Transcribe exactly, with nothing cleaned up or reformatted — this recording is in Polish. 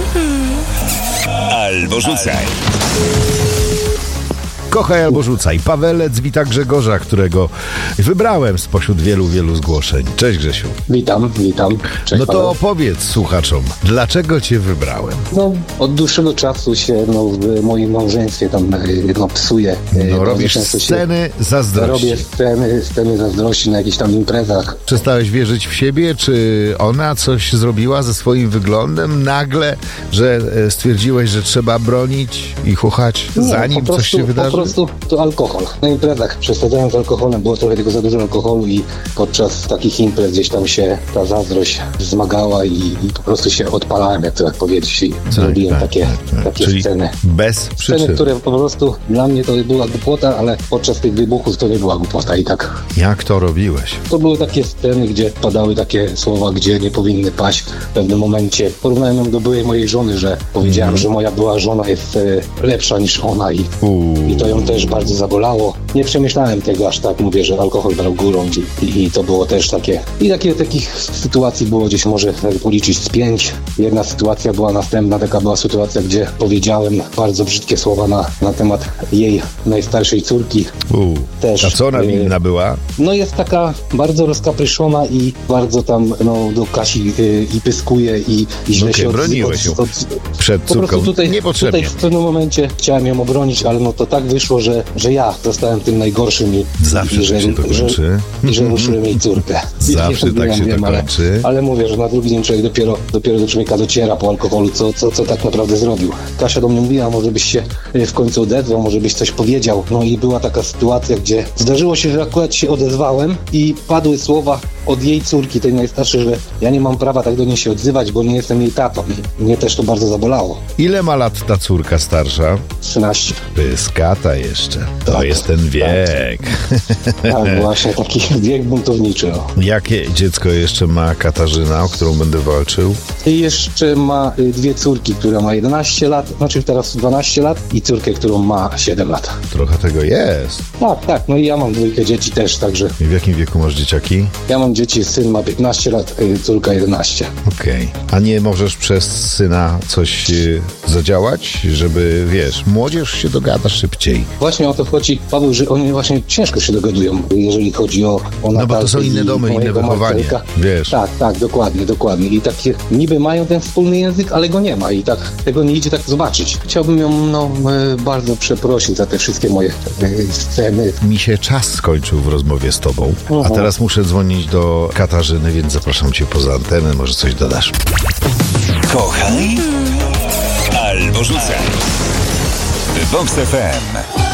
Albo rzucaj. Kochaj albo rzucaj. Pawelec wita Grzegorza, którego wybrałem spośród wielu, wielu zgłoszeń. Cześć Grzesiu. Witam, witam. Cześć, no to Paweł. opowiedz słuchaczom, dlaczego cię wybrałem? No, od dłuższego czasu się no, w moim małżeństwie tam no, psuje. No, robisz sceny zazdrości. Robię sceny, sceny zazdrości na jakichś tam imprezach. Przestałeś wierzyć w siebie? Czy ona coś zrobiła ze swoim wyglądem nagle, że stwierdziłeś, że trzeba bronić i chuchać, Nie, zanim prostu, coś się wydarzy? Po prostu to alkohol. Na imprezach przesadzając alkoholem, było trochę tego za dużo alkoholu i podczas takich imprez gdzieś tam się ta zazdrość wzmagała i, i po prostu się odpalałem, jak to tak powiedzieć, i Tak, zrobiłem tak, takie, tak, tak. takie Czyli sceny. bez przyczyn. Sceny, które po prostu dla mnie to była głupota, ale podczas tych wybuchów to nie była głupota i tak. Jak to robiłeś? To były takie sceny, gdzie padały takie słowa, gdzie nie powinny paść. W pewnym momencie porównałem ją do byłej mojej żony, że powiedziałem, Mm. że moja była żona jest e, lepsza niż ona i, i to ją też bardzo zabolało. Nie przemyślałem tego aż tak, mówię, że alkohol brał górą i, i, i to było też takie. I takie takich sytuacji było gdzieś może policzyć z pięć. Jedna sytuacja była następna, taka była sytuacja, gdzie powiedziałem bardzo brzydkie słowa na, na temat jej najstarszej córki. U. Też, A co ona winna e, była? No jest taka bardzo rozkapryszona i bardzo tam no, do Kasi y, i pyskuje i, i źle Okej, się broniłeś ją przed po córką. prostu tutaj, Niepotrzebnie. tutaj w pewnym momencie chciałem ją obronić, ale no to tak wyszło, że, że ja zostałem tym najgorszym i, Zawsze i tak że, się to że, kończy. i że ruszyłem jej córkę. Zawsze Nie, tak nie się wiem, to ale, kończy. ale mówię, że na drugi dzień człowiek dopiero, dopiero do człowieka dociera po alkoholu, co, co, co tak naprawdę zrobił. Kasia do mnie mówiła, może byś się y, w końcu odezwał, może byś coś powiedział. No i była taka sytuacja, gdzie zdarzyło się, że akurat się odezwałem i padły słowa od jej córki, tej najstarszej, że ja nie mam prawa tak do niej się odzywać, bo nie jestem jej tatą. I mnie też to bardzo zabolało. Ile ma lat ta córka starsza? trzynaście. Pyskata jeszcze. To Tak, jest ten wiek. Tak, właśnie taki wiek buntowniczy. O. Jakie dziecko jeszcze ma Katarzyna, o którą będę walczył? I jeszcze ma y, dwie córki, która ma jedenaście lat, znaczy teraz dwanaście lat i córkę, którą ma siedem lat. Trochę tego jest. Tak, tak, no i ja mam dwójkę dzieci też, także I w jakim wieku masz dzieciaki? ja mam dzieci, syn ma piętnaście lat, y, córka jedenaście. Okej. A nie możesz przez syna coś y, zadziałać, żeby, wiesz, młodzież się dogada szybciej. Właśnie o to chodzi, Paweł, że oni właśnie ciężko się dogadują, jeżeli chodzi o, o No bo to są Natalkę inne i domy, inne mojego wychowanie, Marcelka. wiesz. Tak, tak, dokładnie, dokładnie. I takie niby mają ten wspólny język, ale go nie ma i tak tego nie idzie tak zobaczyć. Chciałbym ją no, e, bardzo przeprosić za te wszystkie moje e, sceny. Mi się czas skończył w rozmowie z tobą, a Mhm. teraz muszę dzwonić do Katarzyny, więc zapraszam cię poza antenę, może coś dodasz. Kochaj albo rzucaj. Vox F M.